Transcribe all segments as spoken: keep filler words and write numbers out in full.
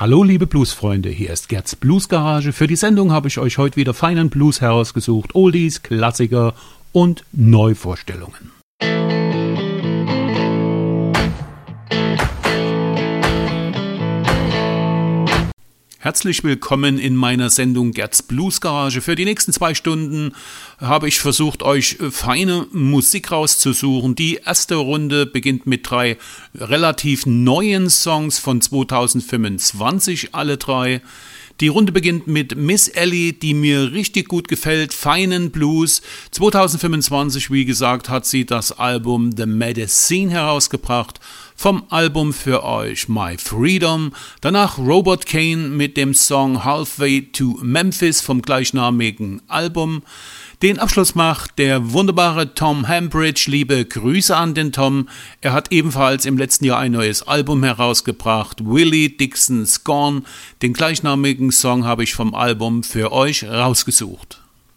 Hallo liebe Bluesfreunde, hier ist Gerds Bluesgarage. Für die Sendung habe ich euch heute wieder feinen Blues herausgesucht, Oldies, Klassiker und Neuvorstellungen. Herzlich willkommen in meiner Sendung Gerds Bluesgarage. Für die nächsten zwei Stunden habe ich versucht, euch feine Musik rauszusuchen. Die erste Runde beginnt mit drei relativ neuen Songs von zweitausendfünfundzwanzig, alle drei. Die Runde beginnt mit Miss Ellie, die mir richtig gut gefällt, feinen Blues. zweitausendfünfundzwanzig, wie gesagt, hat sie das Album The Medicine herausgebracht. Vom Album für euch My Freedom. Danach Robert Kane mit dem Song Halfway to Memphis vom gleichnamigen Album. Den Abschluss macht der wunderbare Tom Hambridge. Liebe Grüße an den Tom. Er hat ebenfalls im letzten Jahr ein neues Album herausgebracht, Willie Dixon's Gone. Den gleichnamigen Song habe ich vom Album für euch rausgesucht.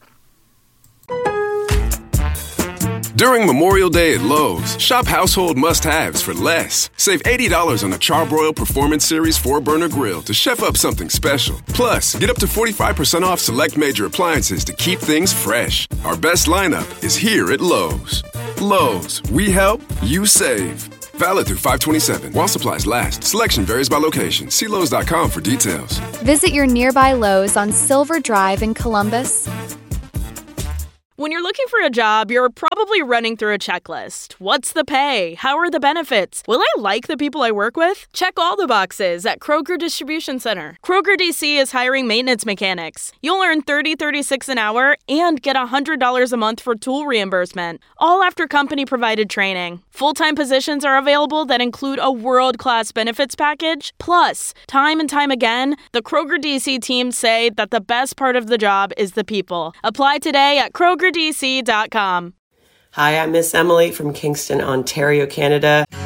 During Memorial Day at Lowe's, shop household must-haves for less. Save eighty dollars on a Charbroil Performance Series four burner grill to chef up something special. Plus, get up to forty-five percent off select major appliances to keep things fresh. Our best lineup is here at Lowe's. Lowe's, we help, you save. Valid through five twenty-seven. While supplies last. Selection varies by location. See Lowe's dot com for details. Visit your nearby Lowe's on Silver Drive in Columbus. When you're looking for a job, you're probably running through a checklist. What's the pay? How are the benefits? Will I like the people I work with? Check all the boxes at Kroger Distribution Center. Kroger D C is hiring maintenance mechanics. You'll earn thirty dollars and thirty-six cents an hour and get one hundred dollars a month for tool reimbursement, all after company-provided training. Full-time positions are available that include a world-class benefits package. Plus, time and time again, the Kroger D C team say that the best part of the job is the people. Apply today at Kroger D C dot com. Hi, I'm Miss Emily from Kingston, Ontario, Canada.